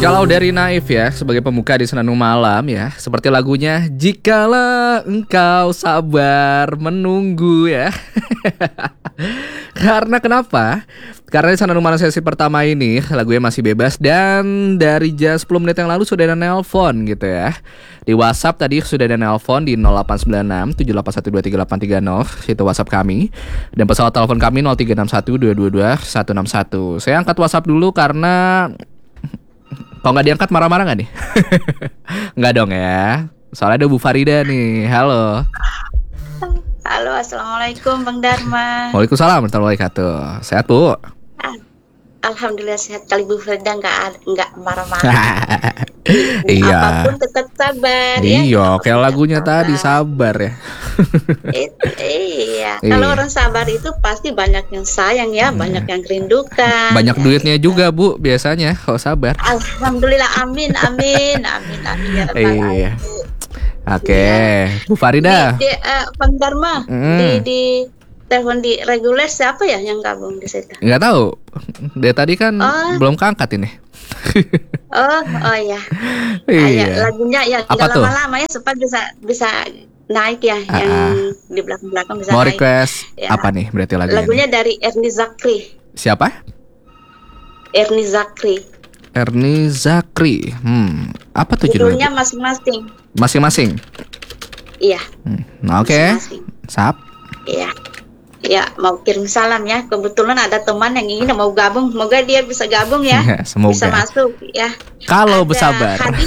Kalau dari Naif ya, sebagai pemuka di Senandung Malam ya, seperti lagunya Jikalau Engkau Sabar Menunggu ya. Karena kenapa? Karena di Senandung Malam sesi pertama ini lagunya masih bebas. Dan dari jam 10 menit yang lalu sudah ada nelpon gitu ya. Di WhatsApp tadi sudah ada nelpon di 0896 781233830. Itu WhatsApp kami. Dan pesawat telepon kami 0361 222 161. Saya angkat WhatsApp dulu karena kalau nggak diangkat marah-marah nggak nih? Nggak dong ya. Soalnya ada Bu Farida nih. Halo. Halo, assalamualaikum Bang Dharma. Waalaikumsalam warahmatullahi wabarakatuh. Sehat Bu? Alhamdulillah sehat. Kali Bu Farida nggak marah-marah. Iya. Apapun tetap sabar Iya, ya. kayak lagunya tadi sabar ya. Iya. Kalau orang sabar itu pasti banyak yang sayang ya, banyak yang rindukan. Banyak ya, duitnya gitu. juga Bu biasanya kalau sabar. Alhamdulillah, amin ya Rabbal Iya. alamin. Oke, Bu Farida. Bang Dharma di telepon di reguler siapa ya yang gabung di situ? Nggak tahu. Dari tadi kan belum keangkat ini. Oh ya. Iya. Lagunya ya Apa nggak tuh? lama-lama ya supaya bisa naik ya yang di belakang bisa Mau naik. request Ya. apa nih berarti Lagunya nih? dari Erni Zakri. Siapa? Erni Zakri. Erni Zakri. Apa tuh Judulnya judulnya? masing-masing. Masing-masing. Iya. Nah, oke. Masing-masing. Sap. Iya. Ya, mau kirim salam ya. Kebetulan ada teman yang ingin mau gabung. Semoga dia bisa gabung ya. Semoga. Bisa masuk ya. Kalau Ada bersabar. Hadi.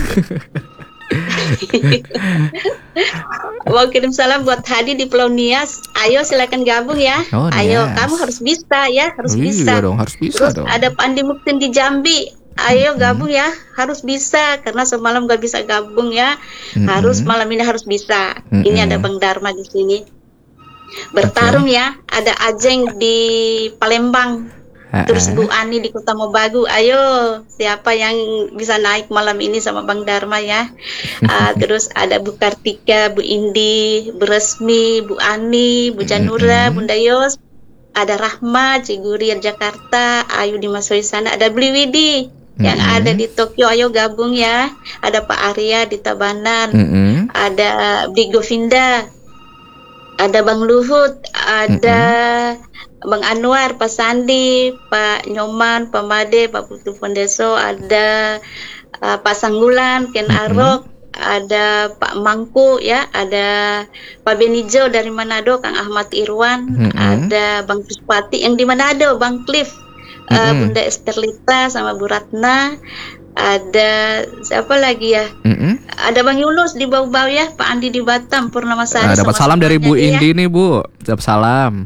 Mau kirim salam buat Hadi di Pulau Nias. Ayo silakan gabung ya. Oh, Ayo, Nias. kamu harus bisa ya, harus Iya bisa. dong, harus bisa Terus dong. ada Pak Andi Muktin di Jambi. Ayo gabung ya, harus bisa karena semalam gak bisa gabung ya. Harus malam ini harus bisa. Ini ada Bang Dharma di sini. Bertarung ya. Ada Ajeng di Palembang. Terus Bu Ani di Kota Mobagu. Ayo, siapa yang bisa naik malam ini sama Bang Dharma ya? Terus ada Bu Kartika, Bu Indi, Bu Resmi, Bu Ani, Bu Janura, Bunda Yos. Ada Rahma, Cigurir Jakarta, Ayu di Masoi sana. Ada Bli Widi yang ada di Tokyo. Ayo gabung ya. Ada Pak Arya di Tabanan. Ada Bli Govinda. Ada Bang Luhut, ada Bang Anwar, Pak Sandi, Pak Nyoman, Pak Made, Pak Putu Pondeso, ada Pak Sanggulan, Ken Arok, ada Pak Mangku ya, ada Pak Benijo dari Manado, Kang Ahmad Irwan, ada Bang Puspati yang di Manado, Bang Cliff, Bunda Esterlita sama Bu Ratna. Ada siapa lagi ya? Ada Bang Yunus di Bau-Bau ya, Pak Andi di Batam, Purnama Sari. Dapat salam dari Bu Indi nih Bu. Dapat salam.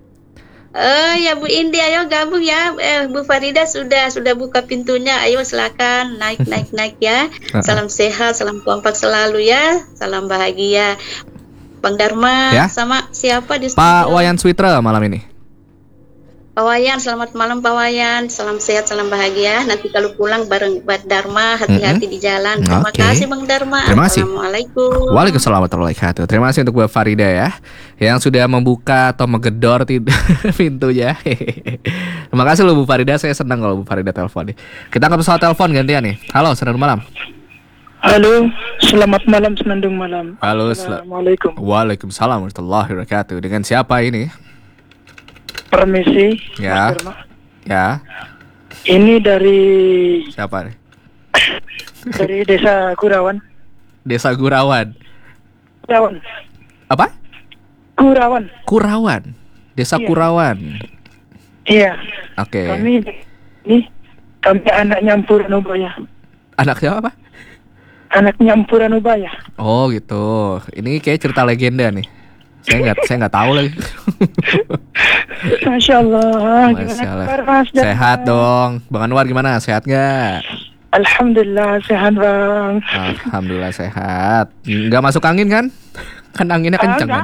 Ya Bu Indi, ayo gabung ya. Bu Farida sudah buka pintunya. Ayo silakan naik ya. Salam sehat, salam kompak selalu ya. Salam bahagia. Bang Dharma Ya? sama siapa di Pak Wayan Switra malam ini. Pak Wayan, selamat malam Pak Wayan. Salam sehat, salam bahagia. Nanti kalau pulang bareng Bang Dharma, hati-hati di jalan. Terima kasih Bang Dharma. Terima kasih. Assalamualaikum. Waalaikumsalam warahmatullahi wabarakatuh. Terima kasih untuk Bu Farida ya, yang sudah membuka atau menggedor pintunya. Terima kasih loh Bu Farida. Saya senang kalau Bu Farida telepon nih. Kita angkat pesawat telepon gantian nih. Halo, Senandung Malam. Halo, selamat malam Senandung Malam. Halo, Assalamualaikum. Waalaikumsalam warahmatullahi wabarakatuh. Dengan siapa ini? Permisi. Ya. Mas Dharma. Ya. Ini dari Siapa nih? Desa Kurawan. Desa Gurawan. Kurawan. Apa? Kurawan. Kurawan. Desa Iya. Kurawan. Iya. Oke. Kami anak nyampuran Ubaya. Anaknya apa? Anak nyampuran Ubaya. Oh gitu. Ini kayak cerita legenda nih. Saya nggak tahu lagi. Masya Allah. Masya Allah. Kabar, Mas Dharma? Sehat dong. Bang Anwar gimana? Sehat nggak? Alhamdulillah sehat Bang. Alhamdulillah sehat. Nggak masuk angin kan? Kan anginnya kenceng kan?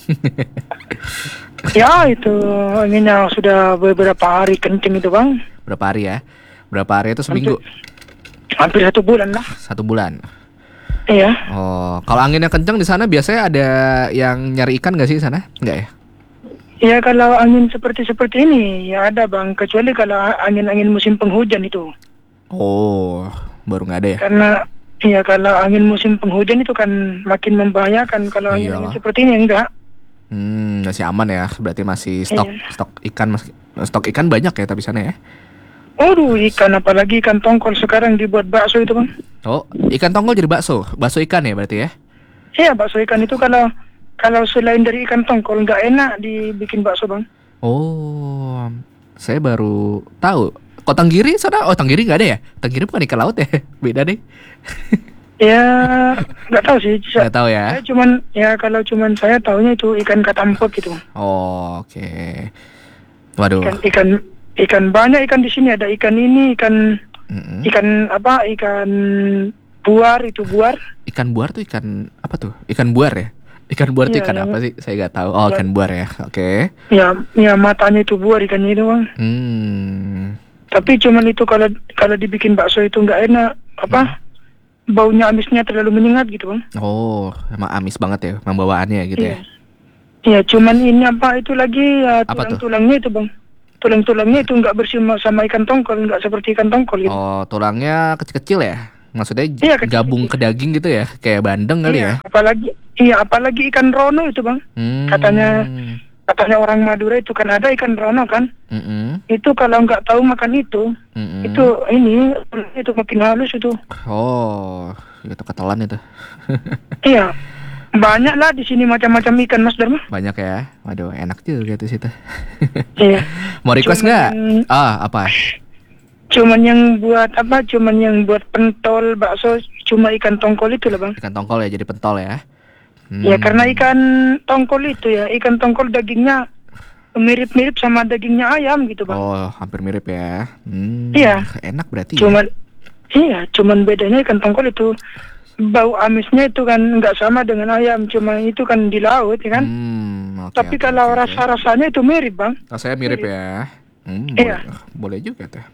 Ya itu anginnya sudah beberapa hari kencing itu Bang. Berapa hari ya? Berapa hari itu seminggu? Hampir 1 bulan lah. 1 bulan. Iya. Oh, kalau anginnya kenceng di sana biasanya ada yang nyari ikan nggak sih di sana? Nggak ya? Ya kalau angin seperti ini ya ada Bang, kecuali kalau angin-angin musim penghujan itu. Oh, baru nggak ada ya. Karena iya, kalau angin musim penghujan itu kan makin membahayakan. Kalau angin Iyalah. seperti ini enggak. Masih aman ya, berarti masih stok Iya. stok ikan banyak ya tapi sana ya. Aduh, ikan, apalagi ikan tongkol sekarang dibuat bakso itu, Bang. Oh, ikan tongkol jadi bakso ikan ya berarti ya. Iya, bakso ikan itu kalau selain dari ikan tongkol nggak enak dibikin bakso, Bang. Oh, saya baru tahu. Kok Tenggiri sana? Oh, Tenggiri nggak ada ya? Tenggiri bukan ikan laut ya? Beda deh. Ya, nggak tahu sih. Nggak tahu ya. Saya kalau saya taunya itu ikan katampot gitu, Bang. Oh, oke. Waduh. Ikan banyak ikan di sini, ada ikan ini, ikan Mm-mm. ikan apa? Ikan buar itu buar. Ikan buar tuh ikan apa tuh? Ikan buar ya? Ikan buar tuh Iya, ikan yang- apa sih? Saya nggak tahu. Oh, ikan buar ya. Oke. Ya matanya itu buar ikannya itu, Bang. Tapi cuman itu kalau dibikin bakso itu nggak enak, baunya amisnya terlalu menyengat gitu, Bang. Oh, emang amis banget ya pembawaannya gitu ya. Iya, cuman ini itu lagi ya, Apa tuh? tulang-tulangnya itu, Bang. Tulang-tulangnya itu nggak bersih sama ikan tongkol, nggak seperti ikan tongkol gitu. Oh, tulangnya kecil-kecil ya? Maksudnya Iya, kecil-kecil. gabung ke daging gitu ya? Kayak bandeng kali ya? Apalagi ikan rono itu, Bang. Katanya orang Madura itu kan ada ikan rono kan. Mm-mm. Itu kalau nggak tahu makan itu, Mm-mm. itu makin halus itu. Oh, itu ketelan itu. Iya. Banyak lah di sini macam-macam ikan, Mas Dharma. Banyak ya? Waduh, enak juga tuh situ. Iya. Mau request Cuman nggak? yang- Apa? Cuman yang buat pentol bakso cuma ikan tongkol itu lah, Bang. Ikan tongkol ya, jadi pentol ya? Ya karena ikan tongkol dagingnya mirip-mirip sama dagingnya ayam gitu, Bang. Oh, hampir mirip ya? Iya. Enak berarti ya? Cuman bedanya ikan tongkol itu bau amisnya itu kan nggak sama dengan ayam, cuma itu kan di laut ya kan. Oke, Tapi oke, kalau oke. rasa-rasanya itu mirip, Bang. Rasanya mirip ya? Iya. Boleh juga tuh.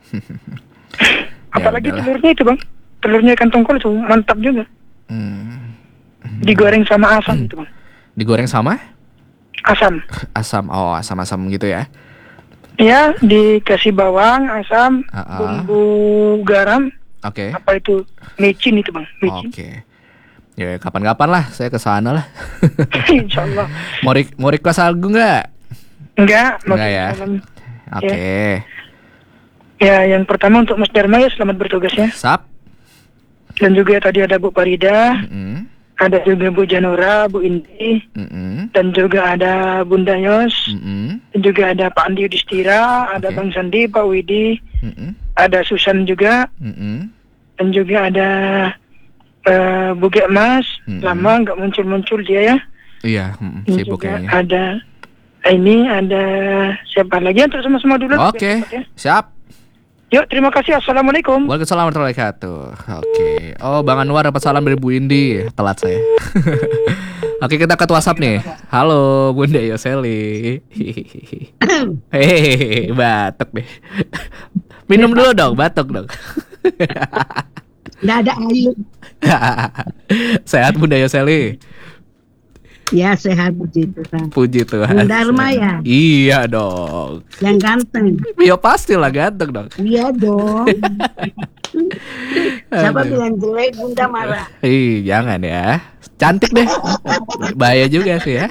Apalagi udahlah. telurnya itu, Bang. Telurnya ikan tongkol itu mantap juga. Digoreng sama asam itu, Bang. Digoreng sama? Asam. Asam. Oh, asam-asam gitu ya? Ya, dikasih bawang, asam, bumbu garam, Oke. apa itu micin itu, Bang. Micin. Oke. Ya, kapan-kapan lah saya ke sana lah. Insya Allah. Mau request lagu nggak? Enggak ya? Oke. Ya, yang pertama untuk Mas Dharma ya, selamat bertugas ya. Sap. Dan juga tadi ada Bu Farida, Mm-mm. ada juga Bu Janura, Bu Indi, Mm-mm. dan juga ada Bunda Yos, Mm-mm. dan juga ada Pak Andi Yudhistira, ada Oke. Bang Sandi, Pak Widi, Mm-mm. ada Susan juga, Mm-mm. dan juga ada Bu Mas, lama nggak muncul-muncul dia ya. Iya, Dan sibuk juga kayaknya. ada siapa lagi untuk sama-sama dulu. Oke, biar cepat ya. siap. Yuk, terima kasih. Assalamualaikum. Waalaikumsalam warahmatullahi wabarakatuh. Oke. Oh, Bang Anwar dapat salam dari Bu Indi. Telat saya. Oke, kita ke WhatsApp nih. Halo, Bunda Yoseli. Hehehe, batuk deh. Minum dulu dong, batuk dong. Nggak ada air. Sehat Bunda Yoseli. Ya sehat puji Tuhan. Puji Tuhan. Bung Dharma ya? Iya dong. Yang ganteng. Ya pastilah ganteng dong. Iya dong. Siapa Aduh. bilang jelek Bunda marah. Jangan ya. Cantik deh. Bahaya juga sih ya.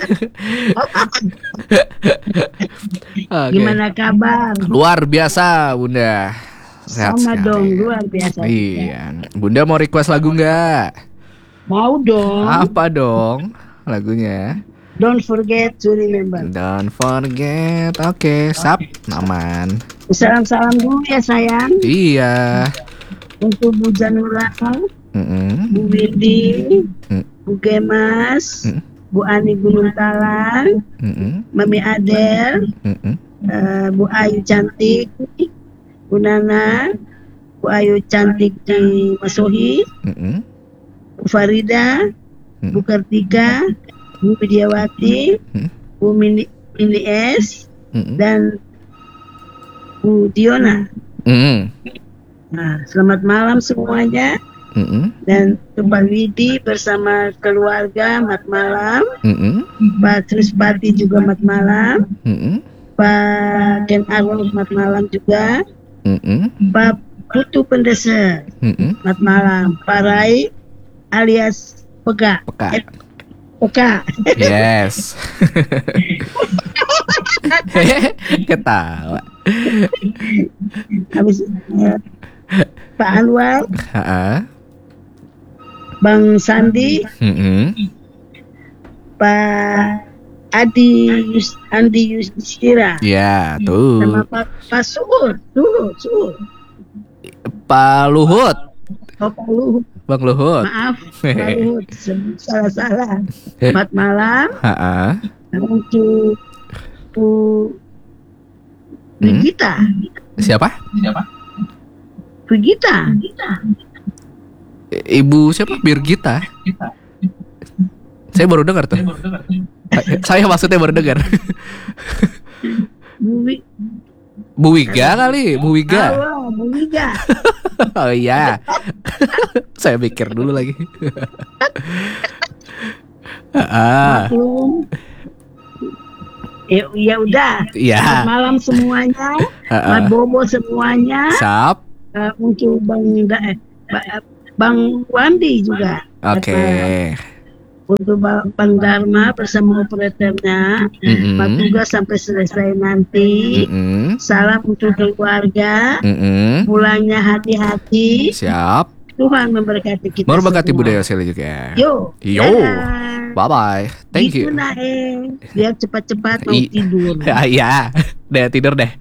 Oke. Gimana kabar? Luar biasa Bunda. Sehat Sama sekali. dong, luar biasa. Iya. Bunda mau request lagu nggak? Mau dong. Apa dong lagunya? Don't forget to remember. Don't forget. Oke, sap. Aman. Salam-salam dulu ya sayang. Iya. Untuk Bu Janura, Mm-mm. Bu Widi, Mm. Bu Gemas, Mm. Bu Ani Gunung Talang, Mm-mm. Mami Adel, Mm-mm. Bu Ayu cantik, Bu Nana, Bu Ayu cantik di Masohi, Mm-mm. Bu Farida, Bu Kartika, Bu Widiawati, Bu Mini S, Mm-mm. dan Bu Diona. Mm-mm. Nah, selamat malam semuanya. Mm-mm. Dan Pak Widi bersama keluarga mat malam, Mm-mm. Pak Trispati juga mat malam, Mm-mm. Pak Ken Arul mat malam juga, Mm-mm. Pak Putu Pendesa. Selamat malam. Parai alias Peka. Peka. Yes. Ketawa. Habis Pak Anwar, Ha-ha. Bang Sandi, Pak Andi Yusdira, Ya, tuh. sama Pak Suhud. Pak Luhut. Oh, Pak Luhut. Bang Luhut. Maaf, Pak Luhut. Salah. Selamat malam. Ha-ha. Untuk Bu Brigita. Siapa? Brigita. Ibu siapa? Birgita. Saya baru dengar tuh. Saya maksudnya baru dengar. Bu Wiga kali, Bu Wiga. Bu Wiga. Oh iya. Saya pikir dulu lagi. Maklum. Ya udah. Iya. Selamat malam semuanya. Selamat bobo semuanya. Sap. Untuk Bang Wandi juga. Oke. Untuk Bang Dharma bersama operatornya. Pak tugas sampai selesai nanti. Salam untuk keluarga. Pulangnya hati-hati. Siap. Tuhan memberkati kita Memberkati semua. budaya Seli juga. Yo. Bye bye. Thank you. Gitu, Nae. Biar cepat-cepat mau tidur. Iya. Deh tidur deh.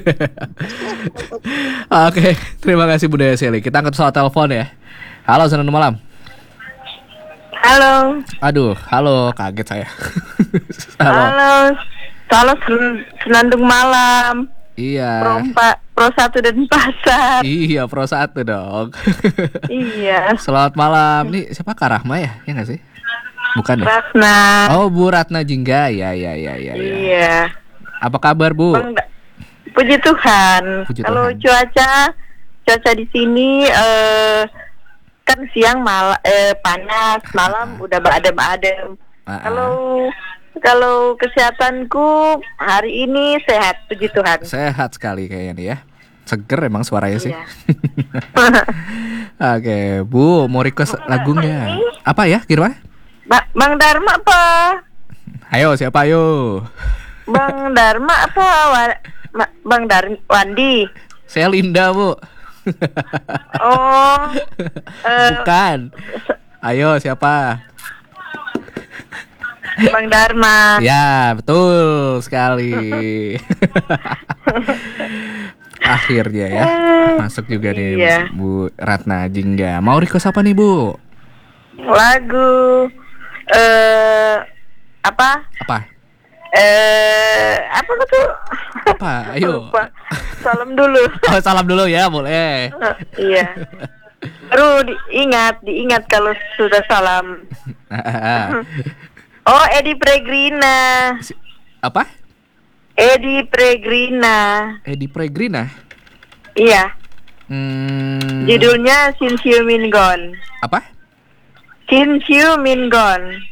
Oke, terima kasih budaya Seli. Kita angkat soal telepon ya. Halo, selamat malam. Halo. Aduh, halo, kaget saya. Halo. Senandung malam. Iya. Pro 1 dan Pasar. Iya, Pro 1 dong. Iya. Selamat malam. Nih siapa, Kak Rahma ya? Ya nggak sih? Bukan ya? Ratna. Oh, Bu Ratna Jingga. Ya. Iya. Apa kabar, Bu? Puji Tuhan. Puji Kalau Tuhan. cuaca di sini kan siang panas, malam udah adem-adem. Kalau kesehatanku hari ini sehat, puji Tuhan. Sehat sekali kayaknya nih ya. Seger emang suaranya sih. Iya. Oke, Bu, mau request lagunya. Apa ya, kira-kira? Bang Dharma apa? Ayo, siapa ayo? Bang Dharma apa? Bang Wandi. Saya Linda, Bu. Oh. Bukan. Ayo, siapa? Bang Dharma. Ya, betul sekali. Akhirnya ya. Masuk juga nih, Iya. Bu Ratna Jingga. Mau request apa nih, Bu? Lagu apa? Apa tuh? Apa? Ayo. Lupa. Salam dulu. Oh, salam dulu ya, boleh. Iya. Baru diingat kalau sudah salam. Oh, Edi Pregrina. Apa? Edi Pregrina. Edi Pregrina. Iya. Judulnya Sinsiu Mingon. Apa? Sinsiu Mingon.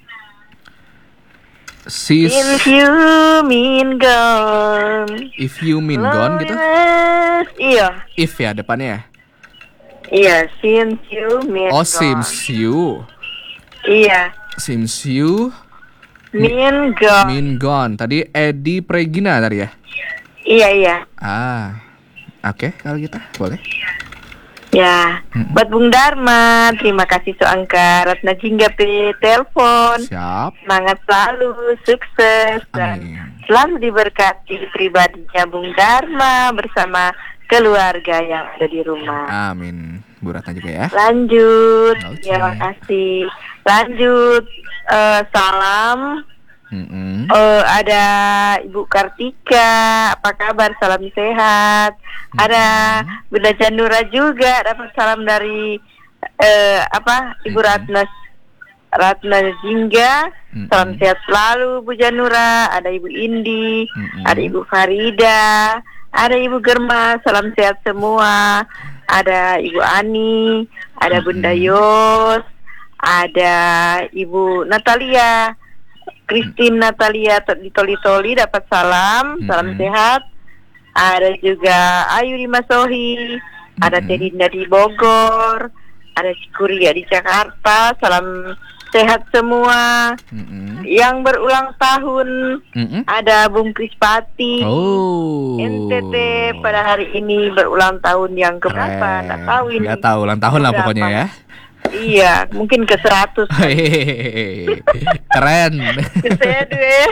Sinsiu Mingon. If you mean gone gitu? Iya. If ya depannya. Iya, Sinsiu Mingon. Oh, seems you. Iya. Seems you Mingon. mean gone. Tadi Edi Pregina tadi ya? Iya. Oke, kalau gitu boleh. Ya, buat Bung Dharma, terima kasih angkat Ratna Jingga telepon. Siap. Semangat selalu, sukses dan selalu diberkati pribadinya Bung Dharma bersama keluarga yang ada di rumah. Amin. Bu Ratna juga ya. Lanjut, Okay. terima kasih. Lanjut, salam. Ada Ibu Kartika, apa kabar? Salam sehat. Ada Bunda Janura juga dapat salam dari Ibu Ratna Jingga. Salam sehat selalu Bu Janura. Ada Ibu Indi, ada Ibu Farida, ada Ibu Germa. Salam sehat semua. Ada Ibu Ani, ada Bunda Yos, ada Ibu Natalia. Christine Natalia di Toli-Toli dapat salam sehat. Ada juga Ayu Dimasohi, ada Tedinda di Bogor, ada Cikuria di Jakarta. Salam sehat semua. Yang berulang tahun ada Bung Krispati. NTT pada hari ini berulang tahun yang keberapa? Nggak tahu ini. Nggak tahu, ulang tahun lah pokoknya ya. Iya, mungkin ke 100. Keren. Kesedu ya.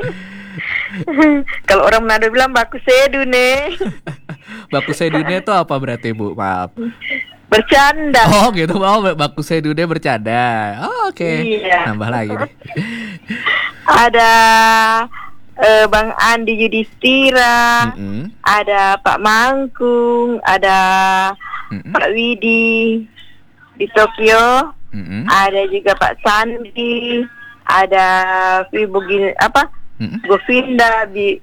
Kalau orang Manado bilang baku sedu nih. Baku sedunya itu apa berarti Bu? Maaf. Bercanda. Oh gitu, baku sedunya bercanda. Oh, oke. Iya. Nambah lagi nih. Ada Bang Andi Yudhistira, ada Pak Mangkung, ada Pak Widi di Tokyo, ada juga Pak Sandi, ada Govinda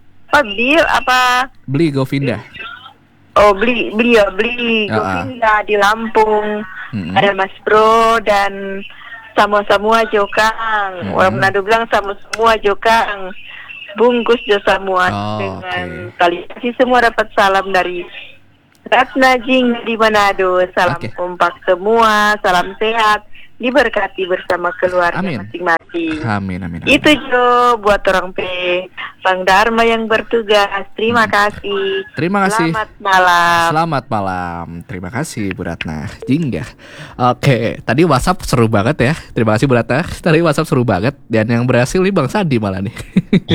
beli Govinda. Oh beli Govinda di Lampung, ada Mas Bro dan semua Jokang. Orang Manado bilang semua Jokang, bungkus jo semua dengan kali semua dapat salam dari Ratna Jing di Manado. Salam kompak semua, salam sehat, diberkati bersama keluarga masing-masing. Amin. Itu Jo buat orang Bang Dharma yang bertugas. Terima kasih. Terima kasih. Selamat malam. Terima kasih Bu Ratna Jingga. Oke, tadi WhatsApp seru banget ya. Terima kasih Bu Ratna. Tadi WhatsApp seru banget. Dan yang berhasil nih Bang Sandi malah nih.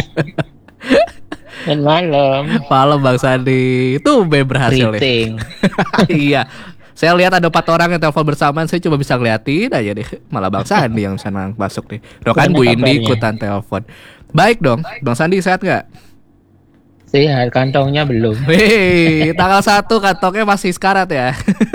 Malam Bang Sandi. Itu berhasil nih. Iya. Saya lihat ada 4 orang yang telepon bersamaan. Saya coba bisa ngeliatin aja deh. Malah Bang Sandi yang sana masuk nih. Kan Bu Indi ikutan telepon. Baik dong, Bang Sandi sehat gak? Sehat, kantongnya belum. Wih, tanggal 1 kantongnya masih sekarat ya.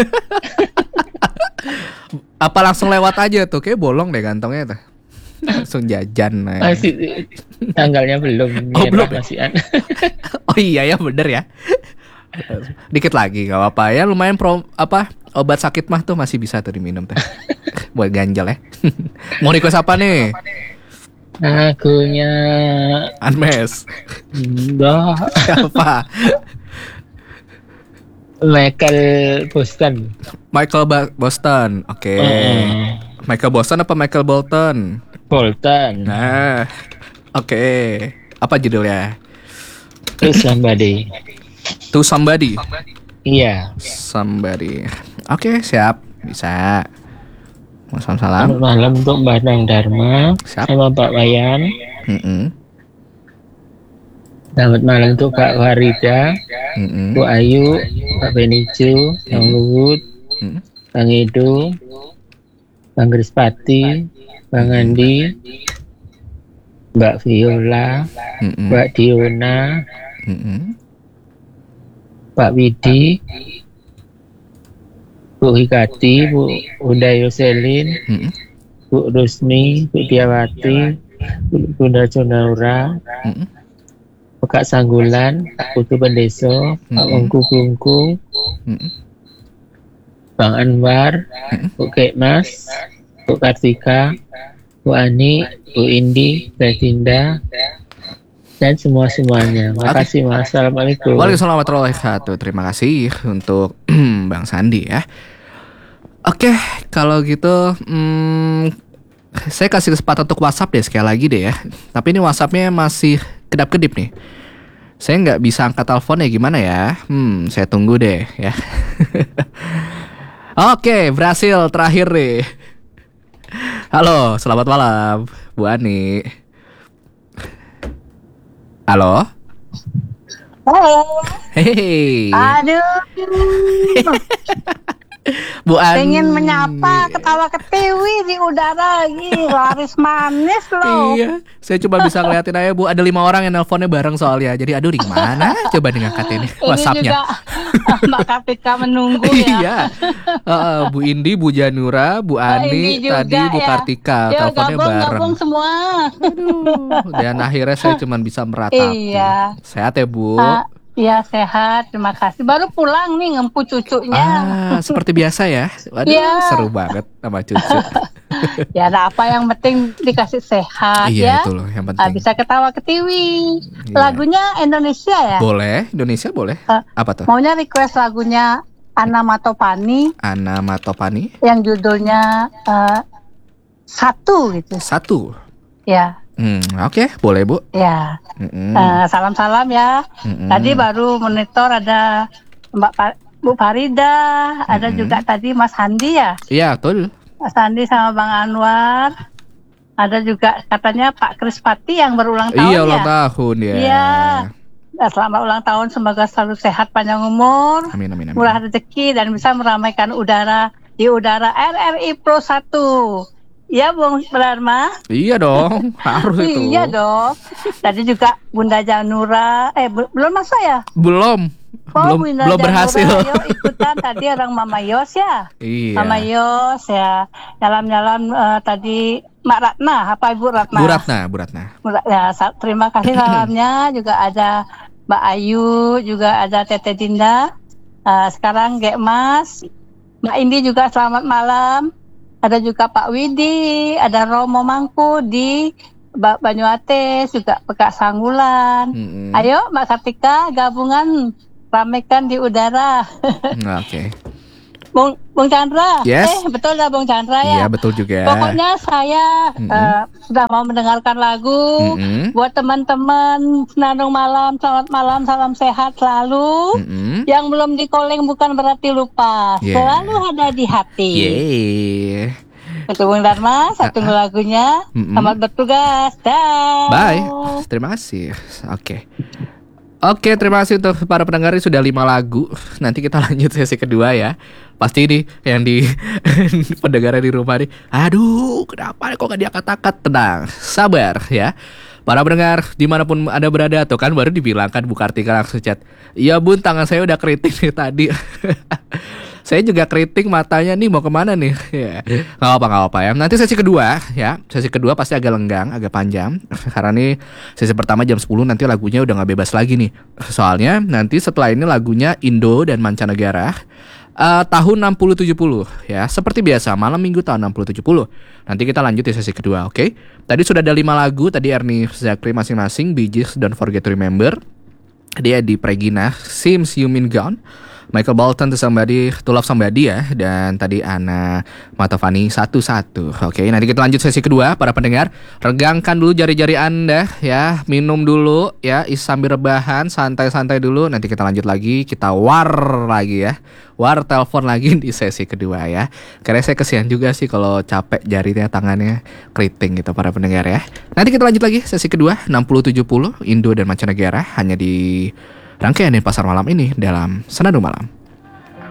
Apa langsung lewat aja tuh? Kayak bolong deh kantongnya tuh. Langsung jajan. Masih tanggalnya belum. Oh belum. Oh iya ya bener ya. Dikit lagi gak apa-apa ya. Lumayan obat sakit mah tuh masih bisa tuh diminum tuh. Buat ganjel ya. Mau request apa nih? Lagunya Unmesh. Enggak. Apa? Michael Boston. Oke. Michael Boston apa Michael Bolton? Bolton. Nah, oke. Apa judulnya? To Somebody. Iya. Somebody. Oke, siap. Bisa. Salam. Selamat malam untuk Mbak Bang Dharma sama Pak Wayan. Selamat malam untuk Kak Warida, Bu Ayu, Pak Benicu, Bang Luhut, Bang Edo, Bang Krispati, Bang Andi, Mbak Viola, Mbak Diona, Pak Widi, Bu Hikati, Bu Udayo Selin, Bu Rusmi, Bu Diawati, Bu Bunda Jonaura, Pak Sanggulan, Pak Putu Pendeso, Pak Ungku Bungku, Bang Anwar, Bu Kekmas, Bu Kartika, Bu Ani, Bu Indi, Betinda, dan semuanya. Makasih Mas. Assalamualaikum. Waalaikumsalam warahmatullahi wabarakatuh. Terima kasih untuk Bang Sandi ya. Oke, kalau gitu saya kasih kesempatan untuk WhatsApp deh sekali lagi deh ya. Tapi ini WhatsAppnya masih kedap-kedip nih. Saya nggak bisa angkat teleponnya gimana ya? Saya tunggu deh ya. Oke, berhasil terakhir nih. Halo, selamat malam Bu Ani. Halo. Hei. Aduh. Bu Ani. Pengen menyapa, ketawa ketiwi di udara lagi, laris manis loh. Iya, saya coba bisa ngeliatin aja Bu, ada 5 orang yang nelponnya bareng soalnya. Jadi aduh gimana? Coba ngangkat ini WhatsApp-nya. Mbak Kartika menunggu ya. Iya. Bu Indi, Bu Janura, Bu Ani, tadi Bu Kartika, teleponnya bareng. Gabung semua. Dan akhirnya saya cuma bisa meratapi. Iya. Sehat ya Bu? Iya sehat, terima kasih. Baru pulang nih ngempu cucunya. Seperti biasa ya. Waduh, seru banget sama cucu. Ya ada apa, yang penting dikasih sehat ya. Iya itu loh yang penting. Bisa ketawa ketiwi. Lagunya Indonesia ya? Boleh, Indonesia boleh. Apa tuh? Maunya request lagunya Ana Matopani. Ana Matopani. Yang judulnya Satu gitu. Satu. Ya. Oke, boleh Bu. Ya. Salam-salam ya. Tadi baru monitor ada Bu Farida, ada juga tadi Mas Handi ya. Iya, betul. Mas Handi sama Bang Anwar. Ada juga katanya Pak Krispati yang berulang tahun ya. Iya, ulang tahun ya. Iya. Selamat ulang tahun, semoga selalu sehat, panjang umur, amin. murah rezeki, dan bisa meramaikan udara di udara RRI Pro 1. Iya Bung Dharma? Iya dong, harus itu. Iya dong. Tadi juga Bunda Janura, belum masuk ya? Belum berhasil. Yuk ikutan tadi orang Mama Yos ya. Iya. Mama Yos ya. Jalan-jalan tadi Mak Ratna, apa Ibu Ratna? Bu Ratna. Ya, terima kasih salamnya. Juga ada Mbak Ayu, juga ada Tete Dinda. Sekarang Gek Mas, Mbak Indi juga selamat malam. Ada juga Pak Widi, ada Romo Mangku di Banyuates, juga Pekak Sanggulan. Ayo Mbak Kartika gabungan ramaikan di udara. Oke. Bung Chandra, yes. Betul lah Bung Chandra ya. Iya betul juga. Pokoknya saya sudah mau mendengarkan lagu. Buat teman-teman Senandung Malam, selamat malam, salam sehat selalu. Yang belum di calling bukan berarti lupa, selalu ada di hati. Betul Bung Dharma, satu lagunya. Selamat bertugas. Dah. Bye. Terima kasih. Oke, terima kasih untuk para pendengar. Sudah 5 lagu. Nanti kita lanjut sesi kedua ya. Pasti nih yang di pendengar di rumah nih, aduh kenapa kok gak diangkat-angkat. Tenang, sabar ya. Para pendengar dimanapun Anda berada, tuh kan baru dibilangkan Bu Kartika langsung chat, iya Bun, tangan saya udah keriting nih tadi. Saya juga keriting matanya nih, mau kemana nih ya. Gak apa-apa ya. Nanti sesi kedua ya. Sesi kedua pasti agak lenggang, agak panjang. Karena nih sesi pertama jam 10, nanti lagunya udah gak bebas lagi nih. Soalnya nanti setelah ini lagunya Indo dan mancanegara tahun 60-70 ya. Seperti biasa malam minggu tahun 60-70. Nanti kita lanjut di sesi kedua, oke? Tadi sudah ada 5 lagu. Tadi Ernie Zakri masing-masing, Bee Gees, Don't Forget to Remember. Dia di Pregina, Seems You Mean Gone, Michael Bolton to Love Somebody ya. Dan tadi Ana Matopani Satu-Satu. Oke, nanti kita lanjut sesi kedua. Para pendengar, regangkan dulu jari-jari Anda ya. Minum dulu ya, sambil rebahan, santai-santai dulu. Nanti kita lanjut lagi, kita war lagi ya. War telepon lagi di sesi kedua ya. Karena saya kesian juga sih kalau capek jarinya, tangannya keriting gitu para pendengar ya. Nanti kita lanjut lagi sesi kedua 60-70 Indo dan mancanegara hanya di rangkaian Pasar Malam ini dalam Senandung Malam.